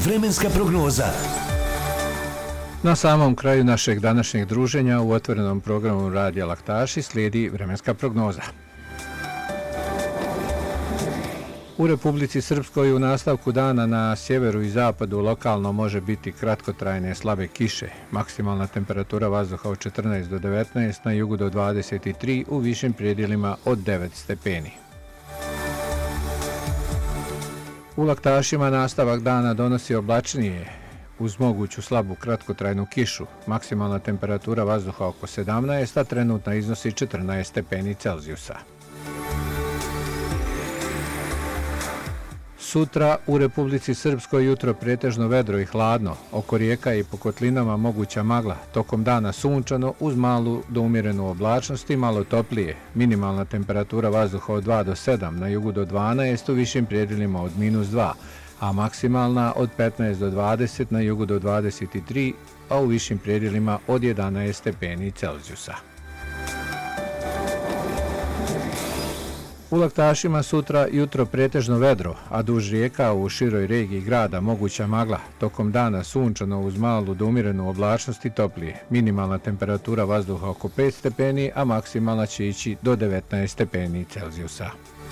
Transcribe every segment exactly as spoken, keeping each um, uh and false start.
Vremenska prognoza. Na samom kraju našeg današnjeg druženja u otvorenom programu Radija Laktaši slijedi vremenska prognoza. U Republici Srpskoj u nastavku dana na sjeveru i zapadu lokalno može biti kratkotrajne slabe kiše. Maksimalna temperatura vazduha od četrnaest do devetnaest, na jugu do dvadeset tri, u višim predjelima od devet stepeni. U Laktašima nastavak dana donosi oblačnije, uz moguću slabu kratkotrajnu kišu. Maksimalna temperatura vazduha oko sedamnaest, a trenutna iznosi četrnaest stepeni Celzijusa. Sutra u Republici Srpskoj jutro pretežno vedro i hladno, oko rijeka i po kotlinama moguća magla, tokom dana sunčano uz malu do umjerenu oblačnost i malo toplije. Minimalna temperatura vazduha od dva do sedam, na jugu do dvanaest, u višim predjelima od minus dva, a maksimalna od petnaest do dvadeset, na jugu do dvadeset tri, a u višim predjelima od jedanaest stepeni Celzijusa. U Laktašima sutra jutro pretežno vedro, a duž rijeka u široj regiji grada moguća magla, tokom dana sunčano uz malu do umjerenu oblačnost i toplije. Minimalna temperatura vazduha oko pet stepeni, a maksimalna će ići do devetnaest stepeni Celzijusa.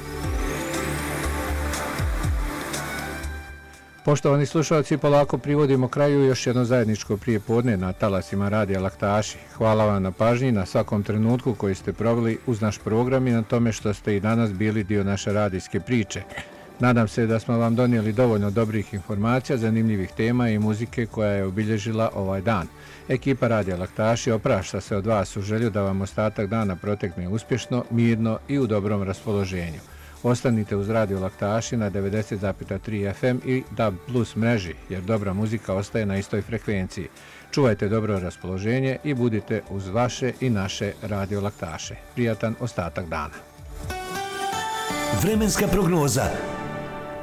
Poštovani slušalci, polako privodimo kraju još jedno zajedničko prijepodne na talasima Radija Laktaši. Hvala vam na pažnji, na svakom trenutku koji ste proveli uz naš program i na tome što ste i danas bili dio naše radijske priče. Nadam se da smo vam donijeli dovoljno dobrih informacija, zanimljivih tema i muzike koja je obilježila ovaj dan. Ekipa Radija Laktaši oprašta se od vas u želju da vam ostatak dana protekne uspješno, mirno i u dobrom raspoloženju. Ostanite uz Radio Laktaši na devedeset zarez tri F M i D A B plus mreži, jer dobra muzika ostaje na istoj frekvenciji. Čuvajte dobro raspoloženje i budite uz vaše i naše Radio Laktaše. Prijatan ostatak dana. Vremenska prognoza.